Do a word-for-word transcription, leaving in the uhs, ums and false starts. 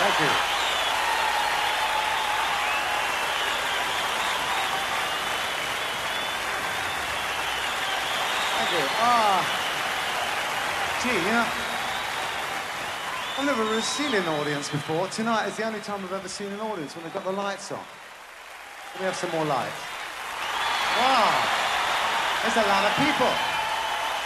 Thank you. Thank you. Ah. Gee, you know, I've never really seen an audience before. Tonight is the only time I've ever seen an audience when they've got the lights on. Can we have some more lights? Wow. There's a lot of people.